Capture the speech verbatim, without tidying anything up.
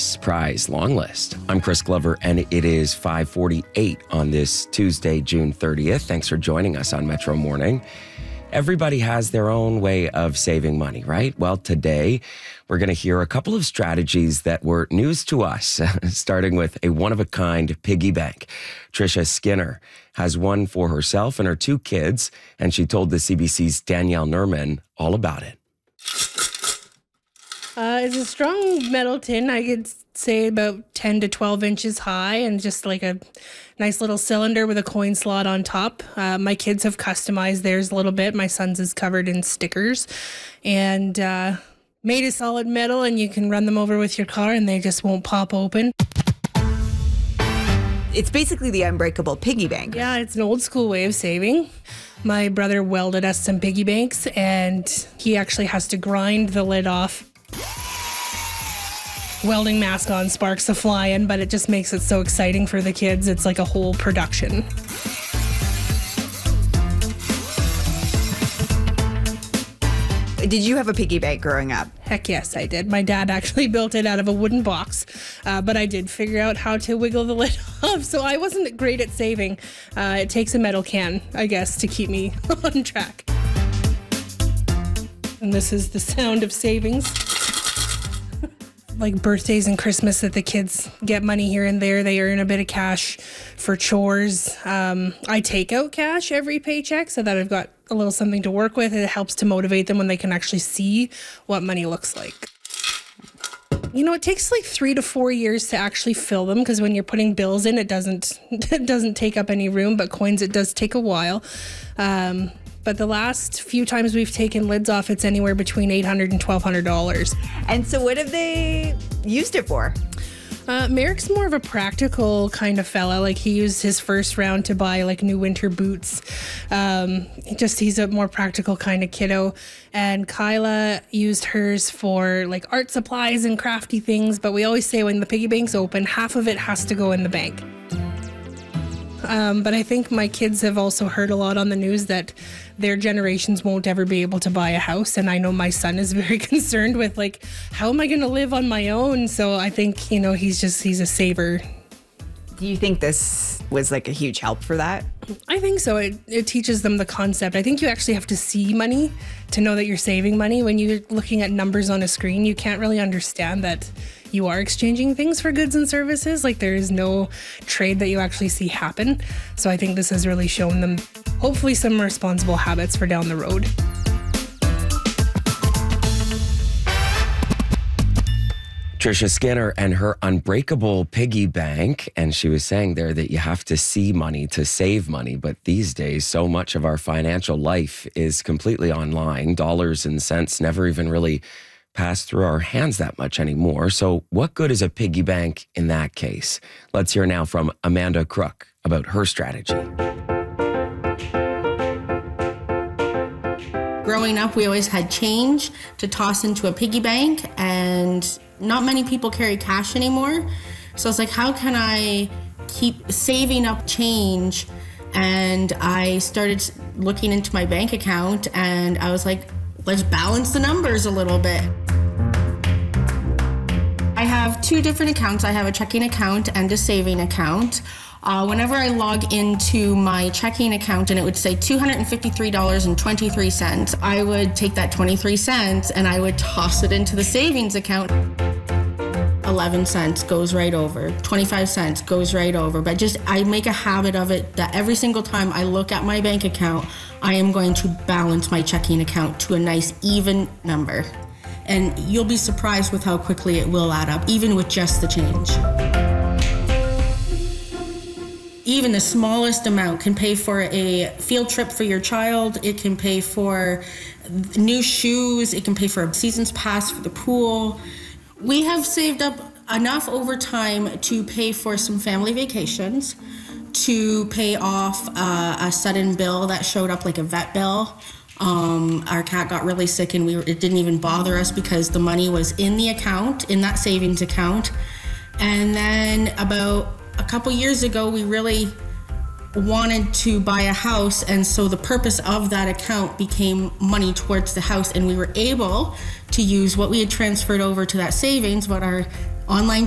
Christmas prize long list. I'm Chris Glover, and it is five forty-eight on this Tuesday, June thirtieth. Thanks for joining us on Metro Morning. Everybody has their own way of saving money, right? Well, today we're going to hear a couple of strategies that were news to us, starting with a one-of-a-kind piggy bank. Tricia Skinner has one for herself and her two kids, and she told the C B C's Danielle Nerman all about it. Uh, it's a strong metal tin. I could say about ten to twelve inches high, and just like a nice little cylinder with a coin slot on top. Uh, my kids have customized theirs a little bit. My son's is covered in stickers and uh, made of solid metal, and you can run them over with your car and they just won't pop open. It's basically the unbreakable piggy bank. Yeah, it's an old school way of saving. My brother welded us some piggy banks, and he actually has to grind the lid off. Welding mask on, sparks are flying, but it just makes it so exciting for the kids. It's like a whole production. Did you have a piggy bank growing up? Heck yes, I did. My dad actually built it out of a wooden box, uh, but I did figure out how to wiggle the lid off, so I wasn't great at saving. Uh, it takes a metal can, I guess, to keep me on track. And this is the sound of savings. Like birthdays and Christmas that the kids get money here and there. They earn a bit of cash for chores. Um, I take out cash every paycheck so that I've got a little something to work with. It helps to motivate them when they can actually see what money looks like. You know, it takes like three to four years to actually fill them, because when you're putting bills in, it doesn't it doesn't take up any room, but coins, it does take a while. Um, But the last few times we've taken lids off, it's anywhere between eight hundred dollars and twelve hundred dollars. And so what have they used it for? Uh, Merrick's more of a practical kind of fella. Like, he used his first round to buy like new winter boots. Um, he just he's a more practical kind of kiddo. And Kyla used hers for like art supplies and crafty things. But we always say when the piggy bank's open, half of it has to go in the bank. Um, but I think my kids have also heard a lot on the news that their generations won't ever be able to buy a house. And I know my son is very concerned with, like, how am I going to live on my own? So I think, you know, he's just, he's a saver. Do you think this was like a huge help for that? I think so. It, it teaches them the concept. I think you actually have to see money to know that you're saving money. When you're looking at numbers on a screen, you can't really understand that you are exchanging things for goods and services. Like, there is no trade that you actually see happen. So I think this has really shown them, hopefully, some responsible habits for down the road. Tricia Skinner and her unbreakable piggy bank. And she was saying there that you have to see money to save money. But these days, so much of our financial life is completely online. Dollars and cents never even really pass through our hands that much anymore. So what good is a piggy bank in that case? Let's hear now from Amanda Crook about her strategy. Growing up, we always had change to toss into a piggy bank, and not many people carry cash anymore. So it's like, how can I keep saving up change? And I started looking into my bank account, and I was like, let's balance the numbers a little bit. I have two different accounts. I have a checking account and a saving account. Uh, whenever I log into my checking account and it would say two hundred fifty-three dollars and twenty-three cents, I would take that twenty-three cents and I would toss it into the savings account. eleven cents goes right over, twenty-five cents goes right over. But just, I make a habit of it that every single time I look at my bank account, I am going to balance my checking account to a nice even number. And you'll be surprised with how quickly it will add up, even with just the change. Even the smallest amount can pay for a field trip for your child. It can pay for new shoes. It can pay for a season's pass for the pool. We have saved up enough over time to pay for some family vacations, to pay off uh, a sudden bill that showed up, like a vet bill. Um, our cat got really sick, and we were, it didn't even bother us because the money was in the account, in that savings account. And then about a couple years ago, we really wanted to buy a house, and so the purpose of that account became money towards the house, and we were able to use what we had transferred over to that savings, what our online